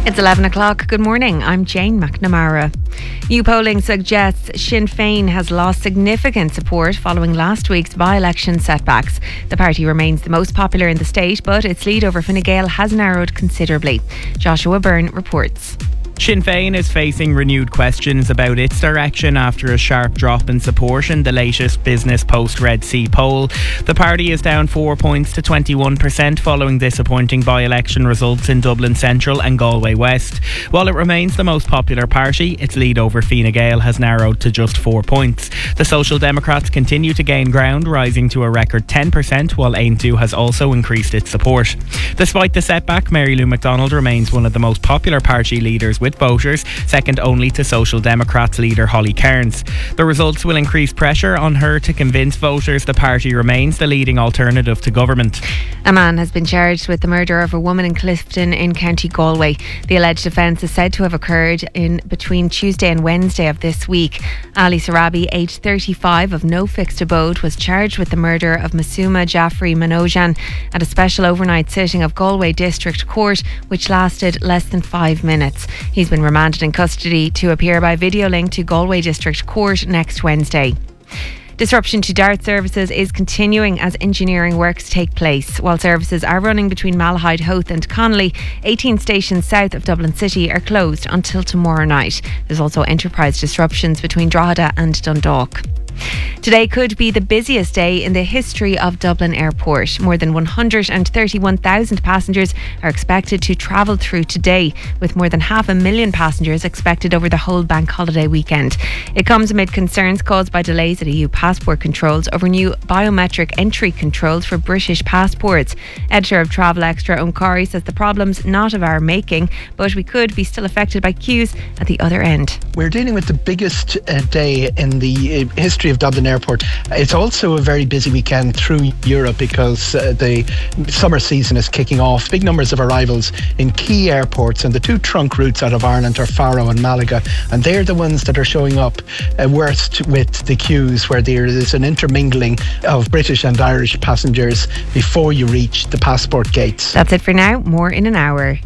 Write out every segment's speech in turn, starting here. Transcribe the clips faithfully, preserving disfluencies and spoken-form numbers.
It's eleven o'clock. Good morning. I'm Jane McNamara. New polling suggests Sinn Féin has lost significant support following last week's by-election setbacks. The party remains the most popular in the state, but its lead over Fine Gael has narrowed considerably. Joshua Byrne reports. Sinn Féin is facing renewed questions about its direction after a sharp drop in support in the latest Business Post Red C poll. The party is down four points to twenty-one percent following disappointing by-election results in Dublin Central and Galway West. While it remains the most popular party, its lead over Fine Gael has narrowed to just four points. The Social Democrats continue to gain ground, rising to a record ten percent, while Ain Dú has also increased its support. Despite the setback, Mary Lou McDonald remains one of the most popular party leaders with voters, second only to Social Democrats leader Holly Cairns. The results will increase pressure on her to convince voters the party remains the leading alternative to government. A man has been charged with the murder of a woman in Clifton in County Galway. The alleged offence is said to have occurred in between Tuesday and Wednesday of this week. Ali Sarabi, aged thirty-five, of no fixed abode, was charged with the murder of Masuma Jaffrey Manojan at a special overnight sitting of Galway District Court, which lasted less than five minutes. He's been remanded in custody to appear by video link to Galway District Court next Wednesday. Disruption to DART services is continuing as engineering works take place. While services are running between Malahide, Howth and Connolly, eighteen stations south of Dublin City are closed until tomorrow night. There's also enterprise disruptions between Drogheda and Dundalk. Today could be the busiest day in the history of Dublin Airport. More than one hundred thirty-one thousand passengers are expected to travel through today, with more than half a million passengers expected over the whole bank holiday weekend. It comes amid concerns caused by delays at E U passport controls over new biometric entry controls for British passports. Editor of Travel Extra, Owen Corey, says the problem's not of our making, but we could be still affected by queues at the other end. We're dealing with the biggest uh, day in the uh, history of Dublin Airport. It's also a very busy weekend through Europe because uh, the summer season is kicking off. Big numbers of arrivals in key airports, and the two trunk routes out of Ireland are Faro and Malaga, and they're the ones that are showing up uh, worst with the queues, where there is an intermingling of British and Irish passengers before you reach the passport gates. That's it for now. More in an hour.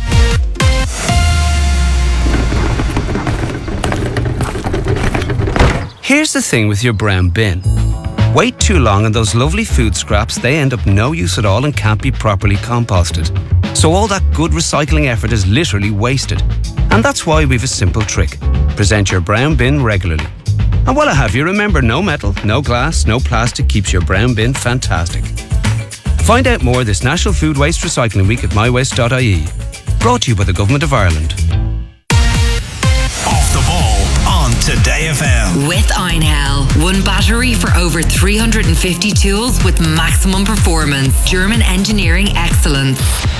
Here's the thing with your brown bin. Wait too long and those lovely food scraps, they end up no use at all and can't be properly composted. So all that good recycling effort is literally wasted. And that's why we've a simple trick. Present your brown bin regularly. And while I have you, remember, no metal, no glass, no plastic keeps your brown bin fantastic. Find out more this National Food Waste Recycling Week at my waste dot I E. Brought to you by the Government of Ireland. Off the ball on Today F M. With Einhell. One battery for over three hundred fifty tools with maximum performance. German engineering excellence.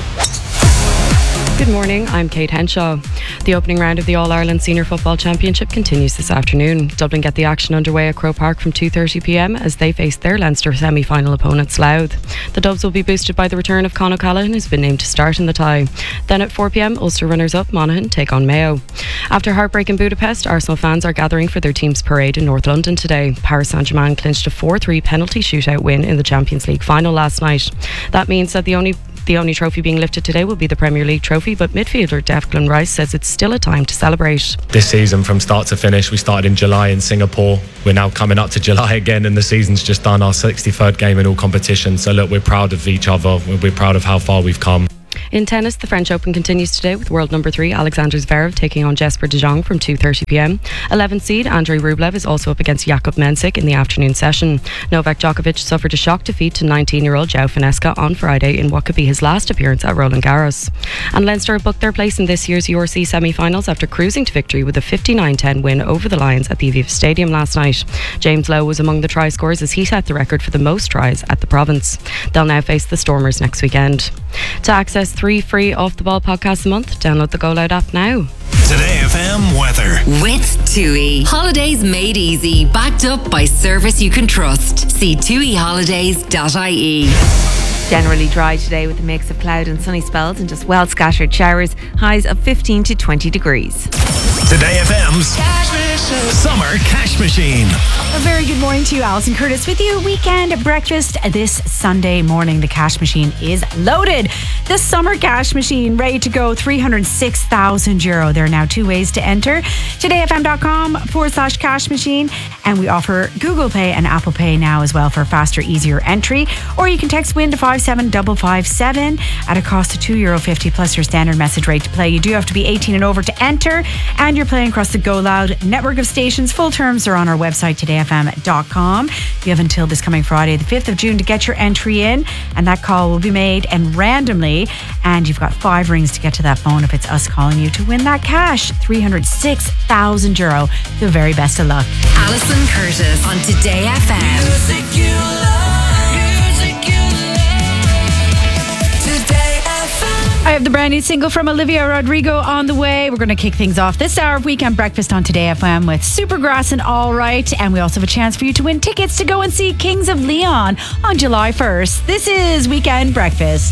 Good morning, I'm Kate Henshaw. The opening round of the All-Ireland Senior Football Championship continues this afternoon. Dublin get the action underway at Croke Park from two thirty p m as they face their Leinster semi-final opponent Louth. The Dubs will be boosted by the return of Con O'Callaghan, who's been named to start in the tie. Then at four p m, Ulster runners-up Monaghan take on Mayo. After heartbreak in Budapest, Arsenal fans are gathering for their team's parade in North London today. Paris Saint-Germain clinched a four three penalty shootout win in the Champions League final last night. That means that the only The only trophy being lifted today will be the Premier League trophy, but midfielder Declan Rice says it's still a time to celebrate. This season, from start to finish, we started in July in Singapore. We're now coming up to July again, and the season's just done, our sixty-third game in all competitions. So look, we're proud of each other. We're proud of how far we've come. In tennis, the French Open continues today with world number three Alexander Zverev taking on Jesper de Jong from two thirty p m. eleventh seed Andrei Rublev is also up against Jakub Mensik in the afternoon session. Novak Djokovic suffered a shock defeat to nineteen-year-old João Finesca on Friday in what could be his last appearance at Roland Garros. And Leinster booked their place in this year's U R C semi-finals after cruising to victory with a fifty-nine ten win over the Lions at the Aviva Stadium last night. James Lowe was among the try scorers as he set the record for the most tries at the province. They'll now face the Stormers next weekend. To access three free Off the Ball podcasts a month, download the Go Loud app now. Today F M weather. With TUI. Holidays made easy. Backed up by service you can trust. See tui holidays dot I E. Generally dry today with a mix of cloud and sunny spells and just well scattered showers. Highs of fifteen to twenty degrees. Today F M's Summer Cash Machine. A very good morning to you. Alison Curtis with you. Weekend breakfast this Sunday morning. The cash machine is loaded. The Summer Cash Machine ready to go. three hundred six thousand euro. There are now two ways to enter. todayfm.com forward slash cash machine. And we offer Google Pay and Apple Pay now as well for a faster, easier entry. Or you can text WIN to five seven five five seven at a cost of two euro fifty plus your standard message rate to play. You do have to be eighteen and over to enter. And you're playing across the Go Loud network of stations. Full terms are on our website, today f m dot com. You have until this coming Friday, the fifth of June, to get your entry in. And that call will be made and randomly. And you've got five rings to get to that phone if it's us calling you to win that cash. three hundred six thousand euro. The very best of luck. Alison Curtis on Today F M. Music you love. Music you love. Today F M. I have the brand new single from Olivia Rodrigo on the way. We're going to kick things off this hour of Weekend Breakfast on Today F M with Supergrass and All Right. And we also have a chance for you to win tickets to go and see Kings of Leon on July first. This is Weekend Breakfast.